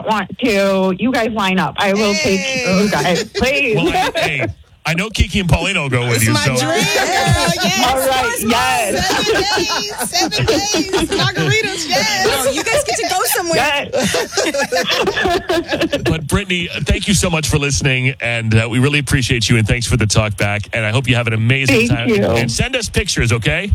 not want to, you guys line up. I will take you guys, please. Well, hey, I know Kiki and Paulina will go with you. My dream, girl. Yes, all right, yes. 7 days, margaritas, yes. Oh, you guys get to go somewhere. Yes. But Brittany, thank you so much for listening, and we really appreciate you, and thanks for the talk back, and I hope you have an amazing time. Thank you. And send us pictures, okay?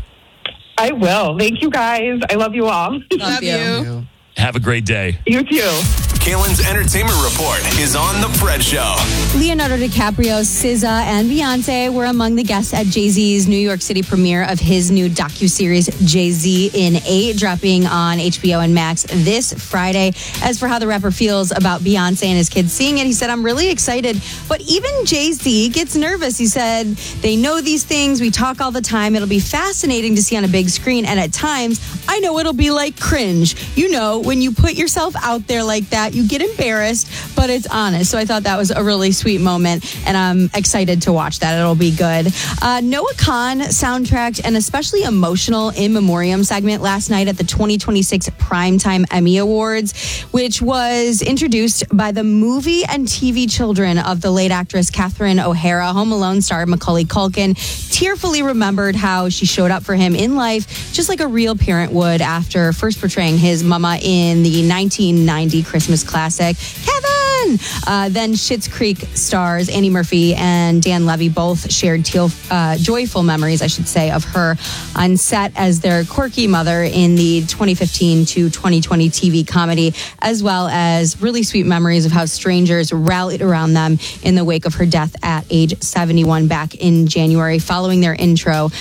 I will. Thank you guys. I love you all. Love you. Have a great day. You too. Kaylin's Entertainment Report is on The Fred Show. Leonardo DiCaprio, SZA, and Beyonce were among the guests at Jay-Z's New York City premiere of his new docuseries, Jay-Z in 8, dropping on HBO and Max this Friday. As for how the rapper feels about Beyonce and his kids seeing it, he said, "I'm really excited, but even Jay-Z gets nervous." He said, "They know these things. We talk all the time. It'll be fascinating to see on a big screen, and at times, I know it'll be like cringe. You know, when you put yourself out there like that, you get embarrassed, but it's honest." So I thought that was a really sweet moment, and I'm excited to watch that. It'll be good. Noah Khan soundtracked an especially emotional In Memoriam segment last night at the 2026 Primetime Emmy Awards, which was introduced by the movie and TV children of the late actress Catherine O'Hara. Home Alone star Macaulay Culkin tearfully remembered how she showed up for him in life, just like a real parent would, after first portraying his mama in the 1990 Christmas classic, Kevin! Then Schitt's Creek stars Annie Murphy and Dan Levy both shared joyful memories, I should say, of her on set as their quirky mother in the 2015 to 2020 TV comedy, as well as really sweet memories of how strangers rallied around them in the wake of her death at age 71 back in January. Following their intro,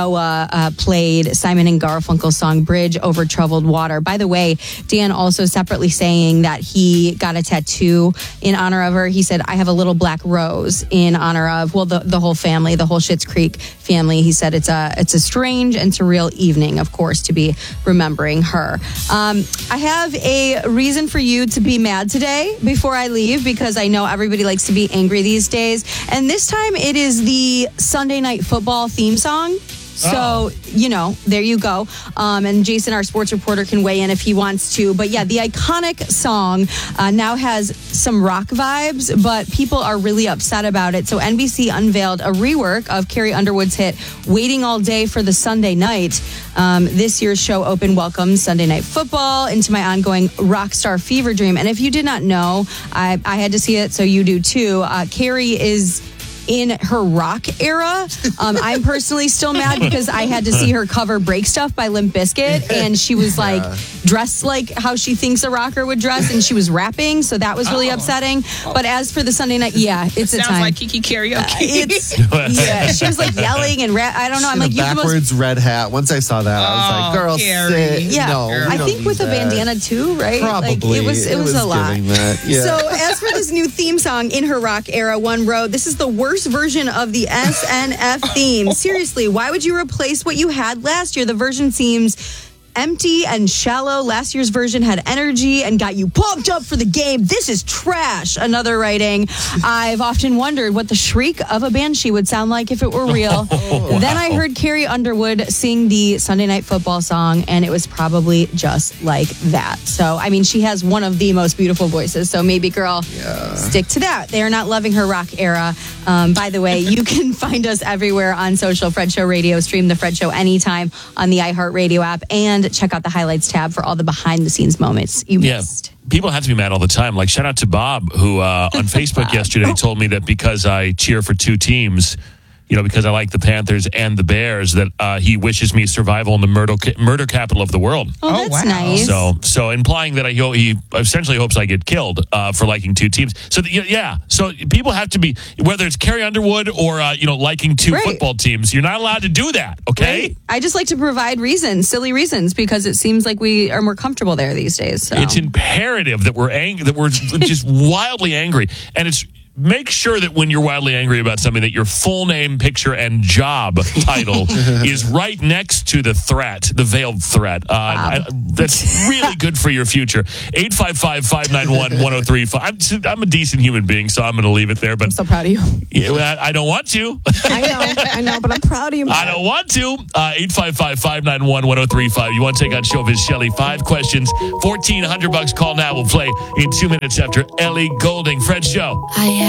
Noah played Simon and Garfunkel's song Bridge Over Troubled Water. By the way, Dan also separately saying that he got a tattoo in honor of her. He said, "I have a little black rose in honor of," well, the whole family, the whole Schitt's Creek family. He said it's a strange and surreal evening, of course, to be remembering her. I have a reason for you to be mad today before I leave, because I know everybody likes to be angry these days. And this time it is the Sunday Night Football theme song. So, you know, there you go. And Jason, our sports reporter, can weigh in if he wants to. But yeah, the iconic song now has some rock vibes, but people are really upset about it. So NBC unveiled a rework of Carrie Underwood's hit, Waiting All Day for the Sunday Night. This year's show opened welcomes Sunday Night Football into my ongoing rock star fever dream. And if you did not know, I had to see it, so you do too. Carrie is in her rock era. I'm personally still mad because I had to see her cover Break Stuff by Limp Bizkit, and she was like dressed like how she thinks a rocker would dress, and she was rapping, so that was really upsetting. But as for the Sunday night, yeah, it's a time. Sounds like Kiki karaoke. Yeah, she was like yelling and I don't know. I'm like, backwards red hat. Once I saw that, I was like, "Girl, sit." Yeah, no, I think with a bandana too, right? Probably. Like, it was a lot. Yeah. So as for this new theme song, In Her Rock Era, one wrote, "This is the worst version of the SNF theme. Seriously, why would you replace what you had last year? The version seems empty and shallow. Last year's version had energy and got you pumped up for the game. This is trash." Another writing, "I've often wondered what the shriek of a banshee would sound like if it were real." Then I heard Carrie Underwood sing the Sunday Night Football song, and it was probably just like that. So, I mean, she has one of the most beautiful voices, so maybe, girl, stick to that. They are not loving her rock era. By the way, you can find us everywhere on social. Fred Show Radio. Stream the Fred Show anytime on the iHeartRadio app, and check out the highlights tab for all the behind-the-scenes moments you missed. People have to be mad all the time. Like, shout out to Bob, who on Facebook yesterday told me that because I cheer for two teams, you know, because I like the Panthers and the Bears, that he wishes me survival in the murder capital of the world. Oh, that's nice. So implying that he essentially hopes I get killed for liking two teams. So so people have to be, whether it's Carrie Underwood or liking two football teams, you're not allowed to do that. Okay. Right. I just like to provide reasons, silly reasons, because it seems like we are more comfortable there these days. So. It's imperative that we're angry, that we're just wildly angry, and it's make sure that when you're wildly angry about something, that your full name, picture, and job title is right next to the threat, the veiled threat. That's really good for your future. 855-591-1035. I'm a decent human being, so I'm going to leave it there. But I'm so proud of you. Yeah, I don't want to. I know, but I'm proud of you. I don't want to. 855-591-1035. You want to take on Showbiz Shelley? 5 questions, $1,400. Call now. We'll play in 2 minutes after Ellie Goulding. Fred Show.